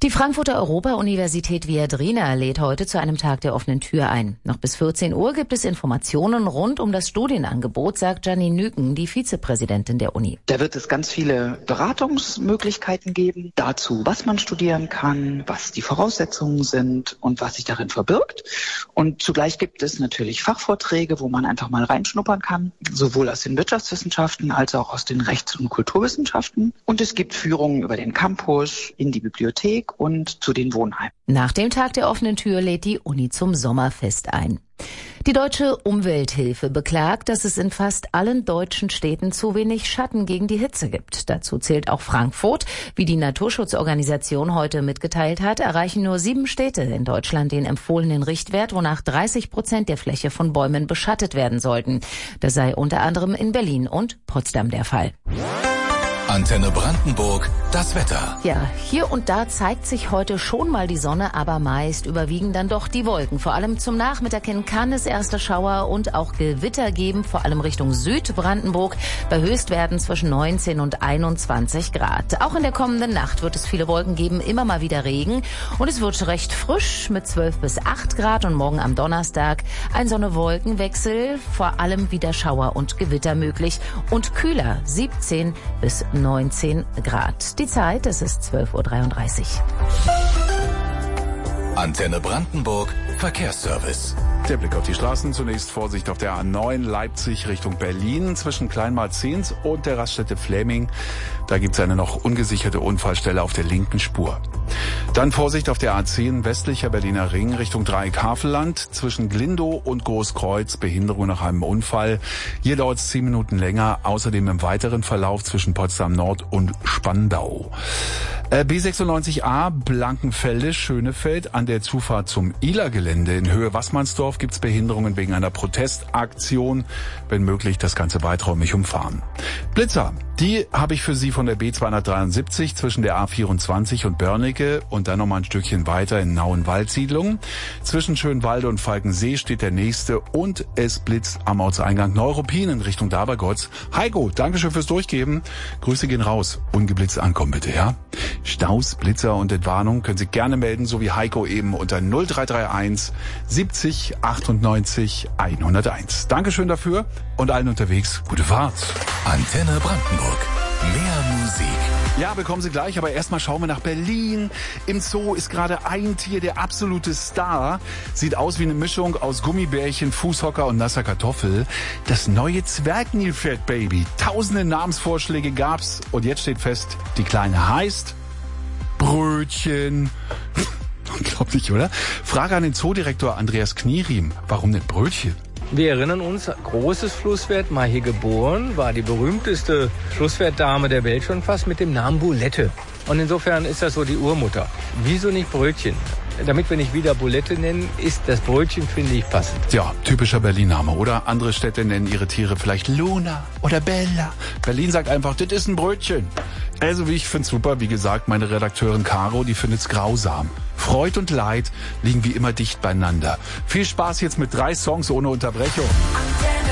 Die Frankfurter Europa-Universität Viadrina lädt heute zu einem Tag der offenen Tür ein. Noch bis 14 Uhr gibt es Informationen rund um das Studienangebot, sagt Janine Nüken, die Vizepräsidentin der Uni. Da wird es ganz viele Beratungsmöglichkeiten geben dazu, was man studieren kann, was die Voraussetzungen sind und was sich darin verbirgt. Und zugleich gibt es natürlich Fachvorträge, wo man einfach mal reinschnuppern kann, sowohl aus den Wirtschaftswissenschaften als auch aus den Rechts- und Kulturwissenschaften. Und es gibt Führungen über den Campus, in die Bibliothek und zu den Wohnheimen. Nach dem Tag der offenen Tür lädt die Uni zum Sommerfest ein. Die Deutsche Umwelthilfe beklagt, dass es in fast allen deutschen Städten zu wenig Schatten gegen die Hitze gibt. Dazu zählt auch Frankfurt. Wie die Naturschutzorganisation heute mitgeteilt hat, erreichen nur 7 Städte in Deutschland den empfohlenen Richtwert, wonach 30% der Fläche von Bäumen beschattet werden sollten. Das sei unter anderem in Berlin und Potsdam der Fall. Antenne Brandenburg, das Wetter. Ja, hier und da zeigt sich heute schon mal die Sonne, aber meist überwiegen dann doch die Wolken. Vor allem zum Nachmittag hin kann es erste Schauer und auch Gewitter geben, vor allem Richtung Südbrandenburg, bei Höchstwerten zwischen 19 und 21 Grad. Auch in der kommenden Nacht wird es viele Wolken geben, immer mal wieder Regen. Und es wird recht frisch mit 12 bis 8 Grad und morgen am Donnerstag ein Sonne-Wolken-Wechsel, vor allem wieder Schauer und Gewitter möglich und kühler, 17 bis 19 Grad. Die Zeit, es ist 12:33 Uhr. Antenne Brandenburg, Verkehrsservice. Der Blick auf die Straßen. Zunächst Vorsicht auf der A9 Leipzig Richtung Berlin zwischen Kleinmarzens und der Raststätte Fläming. Da gibt es eine noch ungesicherte Unfallstelle auf der linken Spur. Dann Vorsicht auf der A10 westlicher Berliner Ring Richtung Dreieck-Havelland zwischen Glindow und Großkreuz. Behinderung nach einem Unfall. Hier dauert es 10 Minuten länger. Außerdem im weiteren Verlauf zwischen Potsdam Nord und Spandau. B96A Blankenfelde-Schönefeld an der Zufahrt zum Ihler-Gelände in Höhe Wassmannsdorf gibt's Behinderungen wegen einer Protestaktion. Wenn möglich, das Ganze weiträumig umfahren. Blitzer, die habe ich für Sie von der B273 zwischen der A24 und Börnecke und dann nochmal ein Stückchen weiter in Nauen-Waldsiedlung. Zwischen Schönwalde und Falkensee steht der nächste und es blitzt am Ortseingang Neuruppin in Richtung Dabergotz. Heiko, Dankeschön fürs Durchgeben. Grüße gehen raus. Ungeblitzt ankommen bitte, ja? Staus, Blitzer und Entwarnung können Sie gerne melden, so wie Heiko eben unter 0331 70 98 101. Dankeschön dafür und allen unterwegs gute Fahrt. Antenne Brandenburg, mehr Musik. Ja, bekommen Sie gleich, aber erstmal schauen wir nach Berlin. Im Zoo ist gerade ein Tier der absolute Star. Sieht aus wie eine Mischung aus Gummibärchen, Fußhocker und nasser Kartoffel. Das neue Zwergnilpferdbaby. Tausende Namensvorschläge gab's und jetzt steht fest, die Kleine heißt Brötchen. Unglaublich, oder? Frage an den Zoodirektor Andreas Knieriem. Warum denn Brötchen? Wir erinnern uns, großes Flusspferd, mal hier geboren, war die berühmteste Flusspferddame der Welt schon fast mit dem Namen Bulette. Und insofern ist das so die Urmutter. Wieso nicht Brötchen? Damit wir nicht wieder Bulette nennen, ist das Brötchen, finde ich, passend. Ja, typischer Berlin-Name, oder? Andere Städte nennen ihre Tiere vielleicht Luna oder Bella. Berlin sagt einfach, das ist ein Brötchen. Also ich find's super, wie gesagt, meine Redakteurin Caro, die findet's grausam. Freud und Leid liegen wie immer dicht beieinander. Viel Spaß jetzt mit 3 Songs ohne Unterbrechung.